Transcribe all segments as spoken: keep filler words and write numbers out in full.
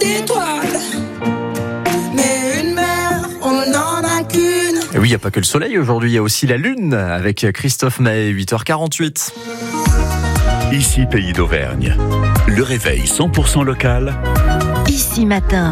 d'étoiles. Mais une mer, on n'en a qu'une. Et oui, il n'y a pas que le soleil aujourd'hui, il y a aussi la lune avec Christophe Maé, huit heures quarante-huit. Ici, Pays d'Auvergne. Le réveil cent pour cent local. Ici matin.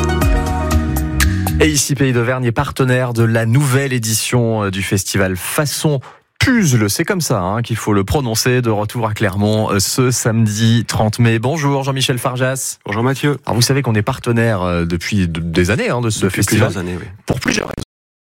Et ici, Pays d'Auvergne est partenaire de la nouvelle édition du festival Façon Puzzle. C'est comme ça hein, qu'il faut le prononcer, de retour à Clermont ce samedi trente mai. Bonjour Jean-Michel Farjas. Bonjour Mathieu. Alors vous savez qu'on est partenaire depuis des années hein, de ce depuis festival. Plusieurs années, oui. Pour plusieurs raisons.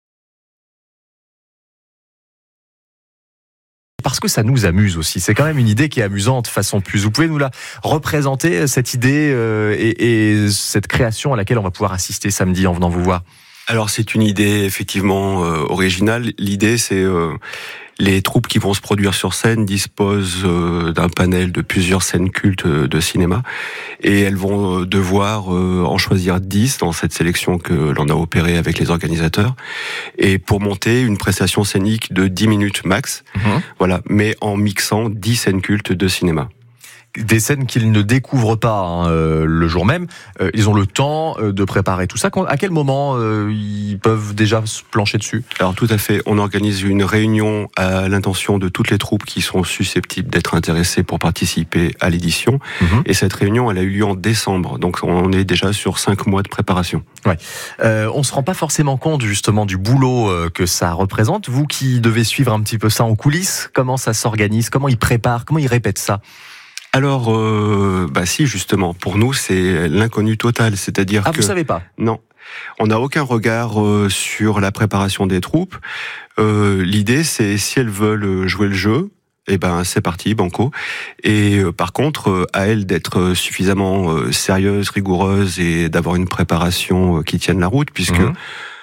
Parce que ça nous amuse aussi. C'est quand même une idée qui est amusante, Façon Puzzle. Vous pouvez nous la représenter, cette idée euh, et, et cette création à laquelle on va pouvoir assister samedi en venant vous voir? Alors c'est une idée effectivement euh, originale. L'idée c'est euh, les troupes qui vont se produire sur scène disposent euh, d'un panel de plusieurs scènes cultes de cinéma et elles vont euh, devoir euh, en choisir dix dans cette sélection que l'on a opérée avec les organisateurs et pour monter une prestation scénique de dix minutes max. Mmh. Voilà, mais en mixant dix scènes cultes de cinéma. Des scènes qu'ils ne découvrent pas hein, euh, le jour même. Euh, ils ont le temps euh, de préparer tout ça. À quel moment euh, ils peuvent déjà se plancher dessus? Alors tout à fait. On organise une réunion à l'intention de toutes les troupes qui sont susceptibles d'être intéressées pour participer à l'édition. Mmh. Et cette réunion, elle a eu lieu en décembre. Donc on est déjà sur cinq mois de préparation. Ouais. Euh, on se rend pas forcément compte justement du boulot euh, que ça représente. Vous qui devez suivre un petit peu ça en coulisses, comment ça s'organise, comment ils préparent, comment ils répètent ça? Alors, euh, bah si, justement, pour nous, c'est l'inconnu total, c'est-à-dire ah, que... Ah, vous savez pas? Non. On n'a aucun regard euh, sur la préparation des troupes. Euh, l'idée, c'est si elles veulent jouer le jeu, eh ben, c'est parti, banco. Et euh, par contre, euh, à elles d'être suffisamment euh, sérieuses, rigoureuses et d'avoir une préparation euh, qui tienne la route, puisque... Mmh.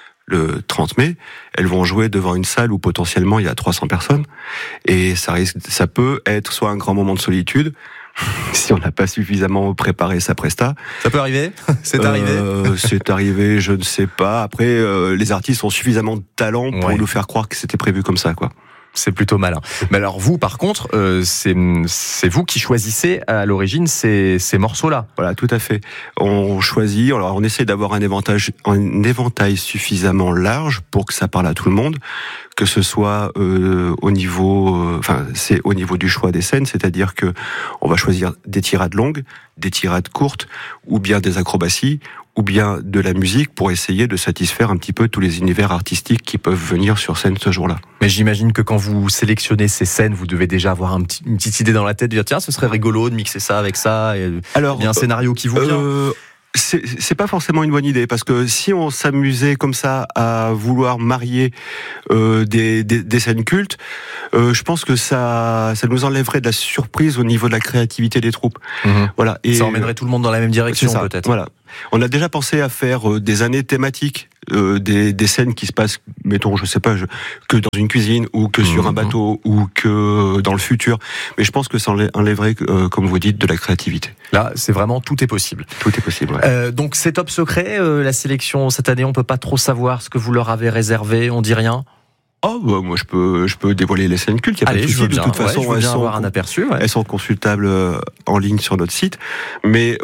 Le trente mai, elles vont jouer devant une salle où potentiellement il y a trois cents personnes et ça risque, ça peut être soit un grand moment de solitude si on n'a pas suffisamment préparé sa presta. Ça peut arriver. C'est arrivé. Euh, c'est arrivé, je ne sais pas. Après, euh, les artistes ont suffisamment de talent pour ouais. nous faire croire que c'était prévu comme ça, quoi. C'est plutôt malin. Mais alors vous, par contre, euh, c'est, c'est vous qui choisissez à l'origine ces, ces morceaux-là. Voilà, tout à fait. On choisit, alors on essaie d'avoir un éventail, un éventail suffisamment large pour que ça parle à tout le monde, que ce soit euh, au niveau, euh, enfin c'est au niveau du choix des scènes, c'est-à-dire que on va choisir des tirades longues, des tirades courtes, ou bien des acrobaties, ou bien de la musique pour essayer de satisfaire un petit peu tous les univers artistiques qui peuvent venir sur scène ce jour-là. Mais j'imagine que quand vous sélectionnez ces scènes, vous devez déjà avoir un petit, une petite idée dans la tête, de dire tiens, ce serait rigolo de mixer ça avec ça, et alors il y a un scénario qui vous vient. Euh... C'est, c'est pas forcément une bonne idée parce que si on s'amusait comme ça à vouloir marier euh, des, des, des scènes cultes, euh, je pense que ça, ça nous enlèverait de la surprise au niveau de la créativité des troupes. Mmh. Voilà. Et ça emmènerait tout le monde dans la même direction, ça, peut-être. Voilà. On a déjà pensé à faire euh, des années thématiques, euh, des, des scènes qui se passent, mettons, je sais pas, je, que dans une cuisine ou que mmh. sur un bateau ou que dans le futur. Mais je pense que ça enlèverait, euh, comme vous dites, de la créativité. Là, c'est vraiment tout est possible. Tout est possible. Ouais. Euh, donc c'est top secret. Euh, la sélection cette année, on peut pas trop savoir ce que vous leur avez réservé. On dit rien. Oh, bah, moi je peux, je peux dévoiler les scènes cultes. Il y a Allez, pas de souci. De toute ouais, façon, je veux elles bien sont, avoir un aperçu. Ouais. Elles sont consultables en ligne sur notre site. Mais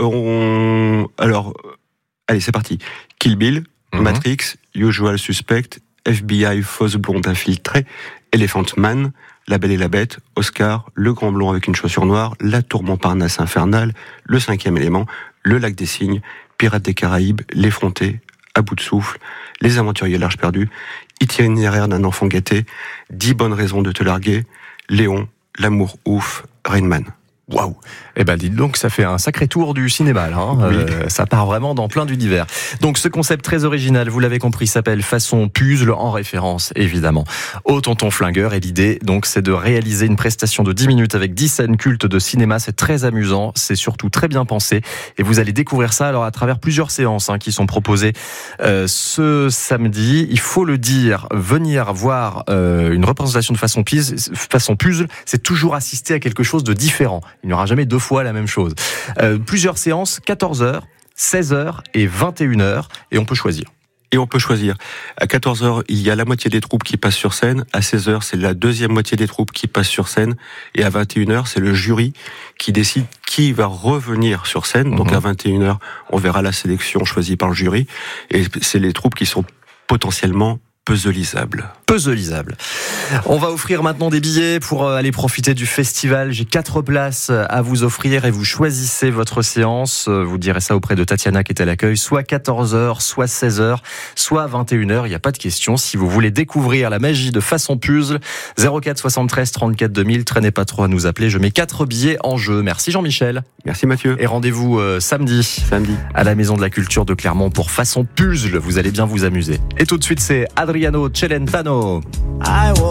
on, alors, allez, c'est parti. Kill Bill, mm-hmm. Matrix, Usual Suspect, F B I, Fausse blonde infiltrée, Elephant Man, La Belle et la Bête, Oscar, Le Grand Blond avec une chaussure noire, La Tour Montparnasse infernale, Le Cinquième élément, Le Lac des Cygnes, Pirates des Caraïbes, L'Effronté, À bout de souffle, Les Aventuriers de l'Arche perdue, Itinéraire d'un enfant gâté, Dix bonnes raisons de te larguer, Léon, L'amour ouf, Rain Man. Waouh! Eh ben, dites donc, ça fait un sacré tour du cinéma, là. Hein. Oui. Euh, ça part vraiment dans plein d'univers. Donc, ce concept très original, vous l'avez compris, s'appelle Façon Puzzle, en référence, évidemment, au Tonton Flingueur. Et l'idée, donc, c'est de réaliser une prestation de dix minutes avec dix scènes cultes de cinéma. C'est très amusant. C'est surtout très bien pensé. Et vous allez découvrir ça, alors, à travers plusieurs séances, hein, qui sont proposées, euh, ce samedi. Il faut le dire, venir voir, euh, une représentation de façon puzzle, façon puzzle, c'est toujours assister à quelque chose de différent. Il n'y aura jamais deux fois la même chose. Euh, plusieurs séances, quatorze heures, seize heures et vingt et une heures, et on peut choisir. Et on peut choisir. À quatorze heures, il y a la moitié des troupes qui passent sur scène. À seize heures, c'est la deuxième moitié des troupes qui passent sur scène. Et à vingt et une heures, c'est le jury qui décide qui va revenir sur scène. Donc Mmh. à vingt et une heures, on verra la sélection choisie par le jury. Et c'est les troupes qui sont potentiellement puzzleisables. Puzzleisable. On va offrir maintenant des billets pour aller profiter du festival. J'ai quatre places à vous offrir et vous choisissez votre séance. Vous direz ça auprès de Tatiana qui est à l'accueil, soit quatorze heures, soit seize heures, soit vingt et une heures. Il n'y a pas de question. Si vous voulez découvrir la magie de Façon Puzzle, zéro quatre soixante-treize trente-quatre deux mille, traînez pas trop à nous appeler. Je mets quatre billets en jeu. Merci Jean-Michel. Merci Mathieu. Et rendez-vous euh, samedi. Samedi. À la Maison de la Culture de Clermont pour Façon Puzzle. Vous allez bien vous amuser. Et tout de suite, c'est Adriano Celentano.